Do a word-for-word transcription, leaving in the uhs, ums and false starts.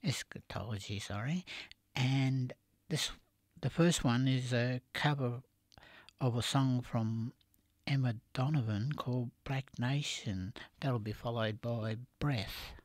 eschatology, sorry. And this, the first one is a cover of a song from Emma Donovan called Black Nation. That'll be followed by Breath.